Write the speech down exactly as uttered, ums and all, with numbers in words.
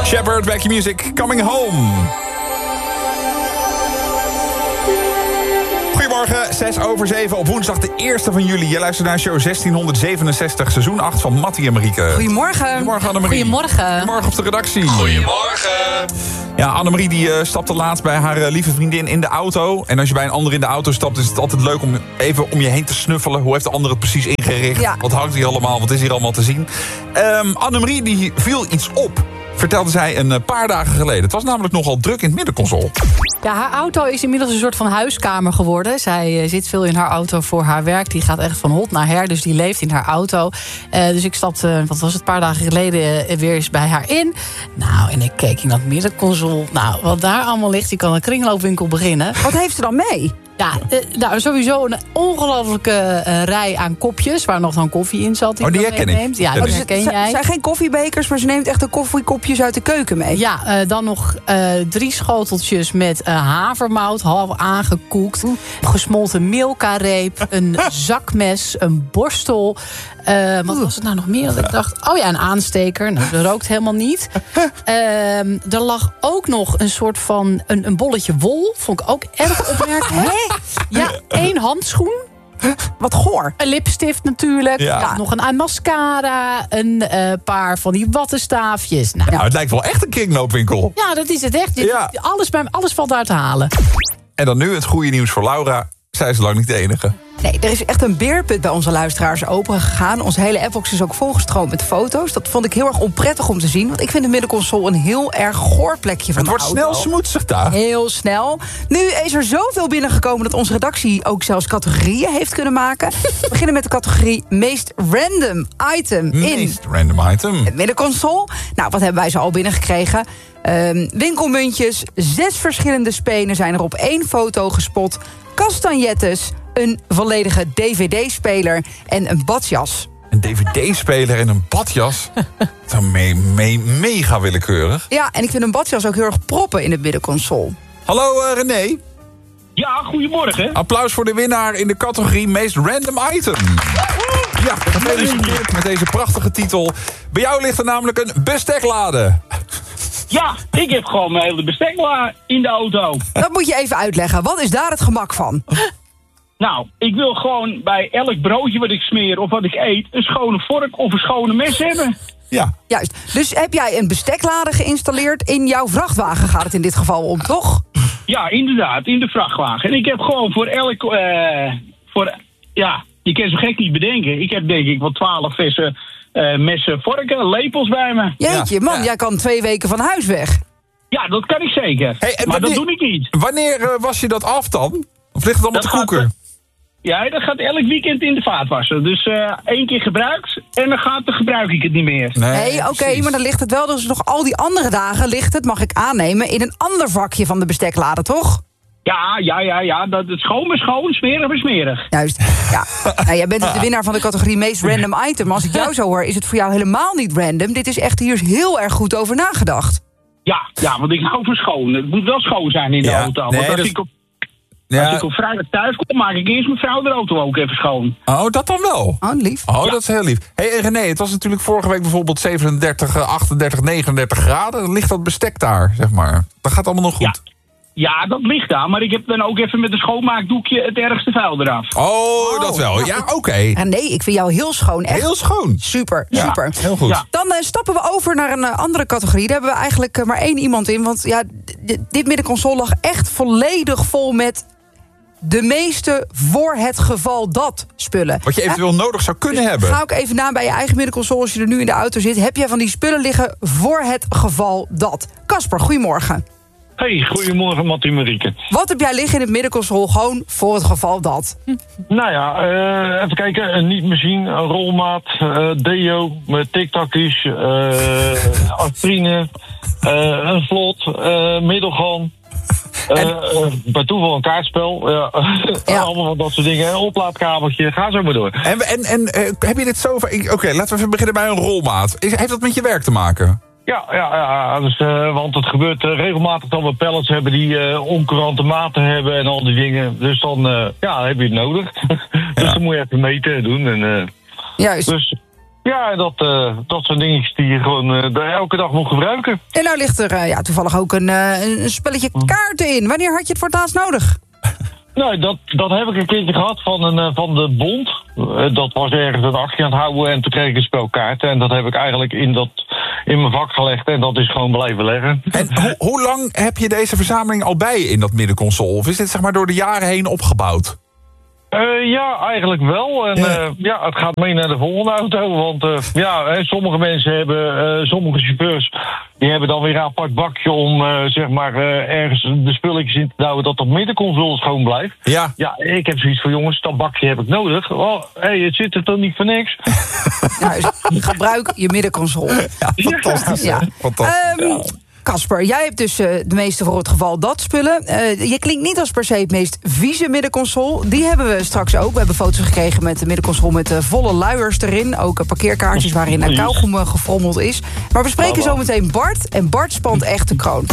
Shepherd, Back Your Music, Coming Home. Goedemorgen, zes over zeven op woensdag de eerste van juli. Je luistert naar show zestienhonderdzevenenzestig, seizoen acht van Mattie en Marieke. Goedemorgen. Goedemorgen, Annemarie. Goedemorgen. Goedemorgen op de redactie. Goedemorgen. Ja, Annemarie die uh, stapte laatst bij haar uh, lieve vriendin in de auto. En als je bij een ander in de auto stapt, is het altijd leuk om even om je heen te snuffelen. Hoe heeft de ander het precies ingericht? Ja. Wat hangt hier allemaal? Wat is hier allemaal te zien? Um, Annemarie die viel iets op, vertelde zij een paar dagen geleden. Het was namelijk nogal druk in het middenconsole. Ja, haar auto is inmiddels een soort van huiskamer geworden. Zij uh, zit veel in haar auto voor haar werk. Die gaat echt van hot naar her, dus die leeft in haar auto. Uh, dus ik stapte, wat was het, een paar dagen geleden uh, weer eens bij haar in. Nou, en ik keek in dat middenconsole. Nou, wat daar allemaal ligt, die kan een kringloopwinkel beginnen. Wat heeft ze dan mee? Ja, uh, nou, sowieso een ongelofelijke uh, rij aan kopjes, waar nog dan koffie in zat. Die oh, die dan herken ik. meeneemt. Ja, Ja, die dus herken Het jij. zijn geen koffiebekers, maar ze neemt echt de koffiekopjes uit de keuken mee. Ja, uh, dan nog uh, drie schoteltjes met uh, havermout, half aangekoekt. Gesmolten milka-reep, een zakmes, een borstel. Uh, wat was het nou nog meer? Dat ik dacht, oh ja, een aansteker. Nou, dat rookt helemaal niet. Uh, er lag ook nog een soort van een, een bolletje wol. Vond ik ook erg opmerkelijk. Ja, één handschoen. Wat goor. Een lipstift natuurlijk. Ja. Ja, nog een, een mascara. Een uh, paar van die wattenstaafjes. Nou, Nou, het lijkt wel echt een kringloopwinkel. ja, dat is het echt. Ja. Alles, bij, alles valt daar te halen. En dan nu het goede nieuws voor Laura. Zij is lang niet de enige. Nee, er is echt een beerput bij onze luisteraars open gegaan. Onze hele appbox is ook volgestroomd met foto's. Dat vond ik heel erg onprettig om te zien. Want ik vind de middenconsole een heel erg goor plekje van Het wordt de auto. snel smoetsig daar. Heel snel. Nu is er zoveel binnengekomen dat onze redactie ook zelfs categorieën heeft kunnen maken. We beginnen met de categorie meest random item in Meest random item. het middenconsole. Nou, wat hebben wij zo al binnengekregen? Um, winkelmuntjes, zes verschillende spenen zijn er op één foto gespot. Kastanjettes, een volledige D V D-speler en een badjas. Een D V D-speler en een badjas. Dat is me me mega willekeurig. Ja, en ik vind een badjas ook heel erg proppen in het middenconsole. Hallo uh, René. Ja, goedemorgen. Applaus voor de winnaar in de categorie meest random item. Ja, gefeliciteerd met deze prachtige titel. Bij jou ligt er namelijk een besteklade. Ja, ik heb gewoon mijn hele bestek maar in de auto. Dat moet je even uitleggen. Wat is daar het gemak van? Nou, ik wil gewoon bij elk broodje wat ik smeer of wat ik eet een schone vork of een schone mes hebben. Ja. Juist. Dus heb jij een besteklade geïnstalleerd in jouw vrachtwagen, gaat het in dit geval om, toch? Ja, inderdaad, in de vrachtwagen. En ik heb gewoon voor elk, uh, voor, ja, je kan zo gek niet bedenken. Ik heb denk ik wel twaalf verse uh, messen, vorken, lepels bij me. Jeetje, man, Ja. jij kan twee weken van huis weg. Ja, dat kan ik zeker. Hey, en maar dat wanneer- doe ik niet. Wanneer uh, was je dat af dan? Of ligt het allemaal Dat te gaat- koeken? Ja, dat gaat elk weekend in de vaatwasser. Dus uh, één keer gebruikt en dan, gaat, dan gebruik ik het niet meer. Nee, oké, precies. maar dan ligt het wel dus nog al die andere dagen ligt het, mag ik aannemen, in een ander vakje van de besteklade, toch? Ja, ja, ja, ja. Dat het schoon is schoon, smerig is smerig. Juist, ja. Nou, jij bent dus de winnaar van de categorie meest random item. Maar als ik jou zo hoor, is het voor jou helemaal niet random. Dit is echt, hier is heel erg goed over nagedacht. Ja, ja, want ik hou van schoon. Het moet wel schoon zijn in de Ja, auto. nee, Want als, dat- ik op, als Ja. ik op vrijdag thuis kom, maak ik eerst mijn vrouw de auto ook even schoon. Oh, dat dan wel. Oh, lief. Oh, dat is heel lief. Hé, hey, René, het was natuurlijk vorige week bijvoorbeeld zevenendertig, achtendertig, negenendertig graden. Dan ligt dat bestek daar, zeg maar. Dat gaat allemaal nog goed. Ja, dat ligt daar. Maar ik heb dan ook even met een schoonmaakdoekje het ergste vuil eraf. Oh, dat wel. Ja, oké. En nee, ik vind jou heel schoon. Echt Heel schoon. super, Ja, super. heel goed. Ja. Dan eh, stappen we over naar een eh, andere categorie. Daar hebben we eigenlijk eh, maar één iemand in. Want ja, d- dit middenconsole lag echt volledig vol met de meeste voor het geval dat spullen. Wat je eventueel nodig zou kunnen hebben. Ga ook even na bij je eigen middenconsole als je er nu in de auto zit. Heb jij van die spullen liggen voor het geval dat? Casper, goedemorgen. Hey, goedemorgen Mattie Marieke. Wat heb jij liggen in het middenconsole gewoon voor het geval dat? Nou ja, uh, even kijken. Een niet-machine, een rolmaat, uh, deo, met tiktakjes, uh, aspirine, uh, een vlot, uh, middelgan. Uh, En- uh, bij toeval een kaartspel. Ja. Ja. Allemaal van dat soort dingen. Een oplaadkamertje, ga zo maar door. En, en, en uh, heb je dit zo... Oké, okay, laten we even beginnen bij een rolmaat. Is, heeft dat met je werk te maken? Ja, ja, ja dus, uh, want het gebeurt uh, regelmatig dat we pallets hebben die uh, oncourante maten hebben en al die dingen. Dus dan uh, ja, heb je het nodig. Dus Ja. dan moet je even meten en doen. En, uh, Juist. dus Ja, en dat, uh, dat zijn dingetjes die je gewoon uh, elke dag moet gebruiken. En nou ligt er uh, ja, toevallig ook een, uh, een spelletje kaarten in. Wanneer had je het voor het laatst nodig? Nou, dat, dat heb ik een keertje gehad van, een, van de bond. Uh, dat was ergens een actie aan het houden en toen kreeg ik een spel kaarten. En dat heb ik eigenlijk in, dat, in mijn vak gelegd en dat is gewoon blijven leggen. En ho- hoe lang heb je deze verzameling al bij in dat middenconsole? Of is dit zeg maar door de jaren heen opgebouwd? Uh, ja, eigenlijk wel. En Ja. uh, ja, het gaat mee naar de volgende auto. Want uh, ja, hè, sommige mensen hebben, uh, sommige chauffeurs, die hebben dan weer een apart bakje om uh, zeg maar uh, ergens de spulletjes in te douwen dat dat middenconsole schoon blijft. Ja. Ja, ik heb zoiets van, jongens, dat bakje heb ik nodig. Oh, hé, hey, het zit er toch niet voor niks? Nou, dus gebruik je middenconsole. Ja, fantastisch. Ja. hè? Fantastisch. Ehm, Casper, jij hebt dus uh, de meeste voor het geval dat spullen. Uh, je klinkt niet als per se het meest vieze middenconsole. Die hebben we straks ook. We hebben foto's gekregen met de middenconsole met uh, volle luiers erin. Ook uh, parkeerkaartjes waarin uh, kauwgom uh, gefrommeld is. Maar we spreken zo meteen Bart. En Bart spant echt de kroon.